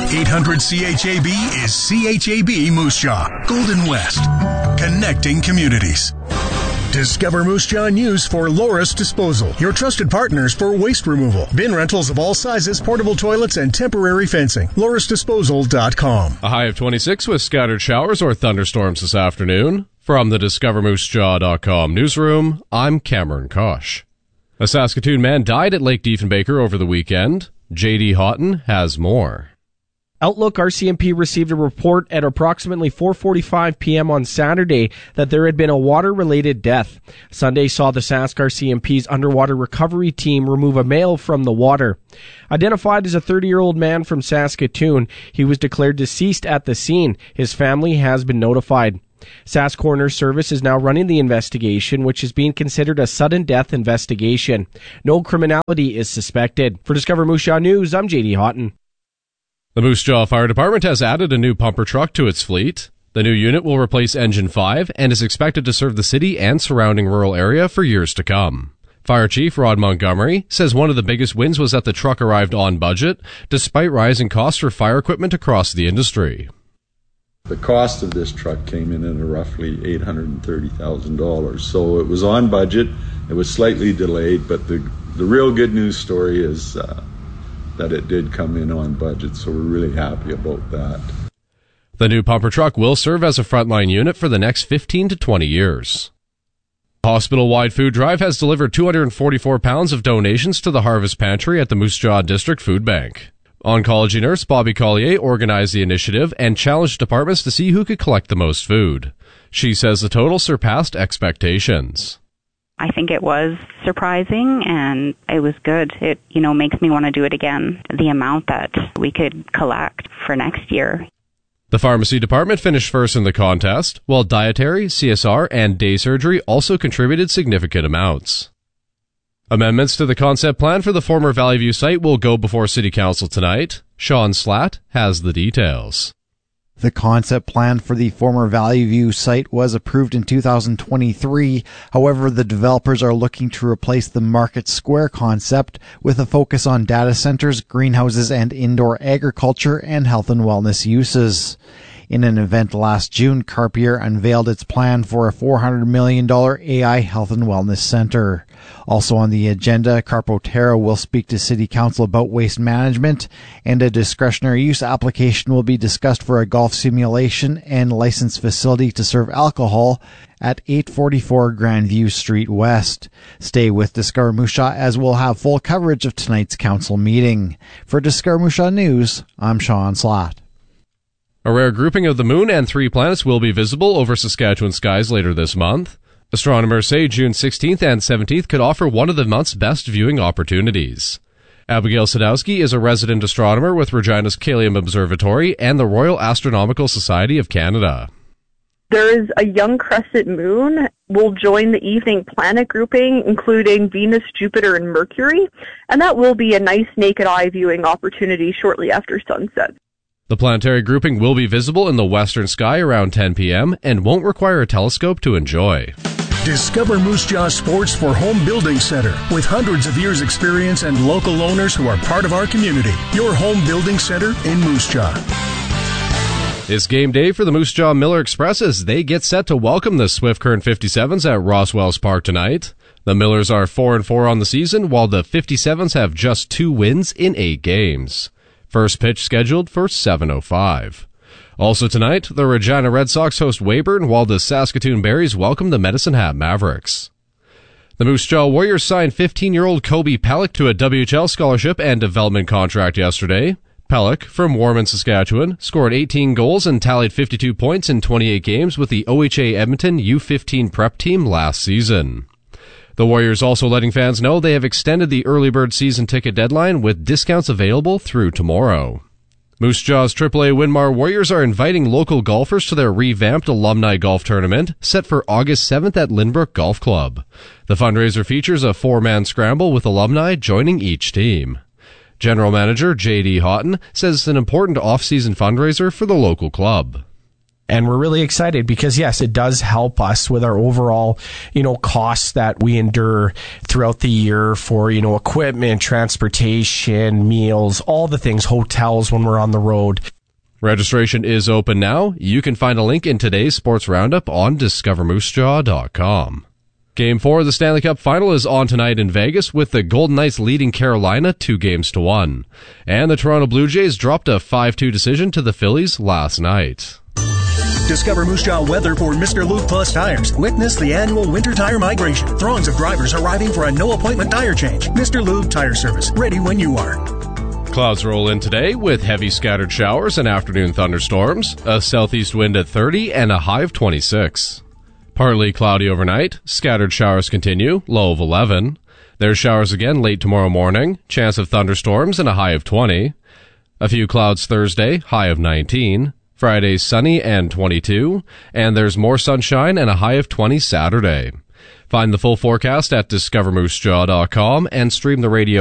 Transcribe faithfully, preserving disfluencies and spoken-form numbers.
eight hundred C H A B is C H A B Moose Jaw, Golden West, connecting communities. Discover Moose Jaw News for Loris Disposal, your trusted partners for waste removal. Bin rentals of all sizes, portable toilets, and temporary fencing. loris disposal dot com. A high of twenty-six with scattered showers or thunderstorms this afternoon. From the discover moose jaw dot com newsroom, I'm Cameron Kosh. A Saskatoon man died at Lake Diefenbaker over the weekend. J D Houghton has more. Outlook R C M P received a report at approximately four forty-five p.m. on Saturday that there had been a water-related death. Sunday saw the Sask R C M P's underwater recovery team remove a male from the water. Identified as a thirty-year-old man from Saskatoon, he was declared deceased at the scene. His family has been notified. Sask Coroner Service is now running the investigation, which is being considered a sudden death investigation. No criminality is suspected. For Discover Moose Jaw News, I'm J D Houghton. The Moose Jaw Fire Department has added a new pumper truck to its fleet. The new unit will replace Engine five and is expected to serve the city and surrounding rural area for years to come. Fire Chief Rod Montgomery says one of the biggest wins was that the truck arrived on budget, despite rising costs for fire equipment across the industry. The cost of this truck came in at roughly eight hundred thirty thousand dollars, so it was on budget. It was slightly delayed, but the, the real good news story is uh, that it did come in on budget, so we're really happy about that. The new pumper truck will serve as a frontline unit for the next fifteen to twenty years. The hospital-wide food drive has delivered two hundred forty-four pounds of donations to the Harvest Pantry at the Moose Jaw District Food Bank. Oncology nurse Bobby Collier organized the initiative and challenged departments to see who could collect the most food. She says the total surpassed expectations. I think it was surprising and it was good. It, you know, makes me want to do it again, the amount that we could collect for next year. The pharmacy department finished first in the contest, while dietary, C S R, and day surgery also contributed significant amounts. Amendments to the concept plan for the former Valley View site will go before City Council tonight. Sean Slatt has the details. The concept plan for the former Valley View site was approved in two thousand twenty-three. However, the developers are looking to replace the Market Square concept with a focus on data centers, greenhouses, and indoor agriculture and health and wellness uses. In an event last June, Carpier unveiled its plan for a four hundred million dollars A I health and wellness center. Also on the agenda, Carpotera will speak to City Council about waste management, and a discretionary use application will be discussed for a golf simulation and licensed facility to serve alcohol at eight forty-four Grandview Street West. Stay with Discover Moose Jaw as we'll have full coverage of tonight's council meeting. For Discover Moose Jaw News, I'm Sean Slatt. A rare grouping of the moon and three planets will be visible over Saskatchewan skies later this month. Astronomers say June sixteenth and seventeenth could offer one of the month's best viewing opportunities. Abigail Sadowski is a resident astronomer with Regina's Kalium Observatory and the Royal Astronomical Society of Canada. There is a young crescent moon. Will join the evening planet grouping, including Venus, Jupiter, and Mercury, and that will be a nice naked eye viewing opportunity shortly after sunset. The planetary grouping will be visible in the western sky around ten p.m. and won't require a telescope to enjoy. Discover Moose Jaw Sports for Home Building Center. With hundreds of years experience and local owners who are part of our community. Your home building center in Moose Jaw. It's game day for the Moose Jaw Miller Express as they get set to welcome the Swift Current fifty-sevens at Roswells Park tonight. The Millers are four and four on the season, while the fifty-sevens have just two wins in eight games. First pitch scheduled for seven oh five. Also tonight, the Regina Red Sox host Weyburn, while the Saskatoon Berries welcome the Medicine Hat Mavericks. The Moose Jaw Warriors signed fifteen-year-old Kobe Pellick to a W H L scholarship and development contract yesterday. Pellick, from Warman, Saskatchewan, scored eighteen goals and tallied fifty-two points in twenty-eight games with the O H A Edmonton U fifteen prep team last season. The Warriors also letting fans know they have extended the early bird season ticket deadline with discounts available through tomorrow. Moose Jaw's triple A Winmar Warriors are inviting local golfers to their revamped alumni golf tournament set for August seventh at Lynbrook Golf Club. The fundraiser features a four-man scramble with alumni joining each team. General Manager J D Houghton says it's an important off-season fundraiser for the local club. And we're really excited because, yes, it does help us with our overall, you know, costs that we endure throughout the year for, you know, equipment, transportation, meals, all the things, hotels when we're on the road. Registration is open now. You can find a link in today's Sports Roundup on discover moose jaw dot com. Game four of the Stanley Cup Final is on tonight in Vegas with the Golden Knights leading Carolina two games to one. And the Toronto Blue Jays dropped a five two decision to the Phillies last night. Discover Moose Jaw weather for Mister Lube Plus Tires. Witness the annual winter tire migration. Throngs of drivers arriving for a no-appointment tire change. Mister Lube Tire Service, ready when you are. Clouds roll in today with heavy scattered showers and afternoon thunderstorms, a southeast wind at thirty and a high of twenty-six. Partly cloudy overnight, scattered showers continue, low of eleven. There's showers again late tomorrow morning, chance of thunderstorms and a high of twenty. A few clouds Thursday, high of nineteen. Friday sunny and twenty-two, and there's more sunshine and a high of twenty Saturday. Find the full forecast at discover moose jaw dot com and stream the radio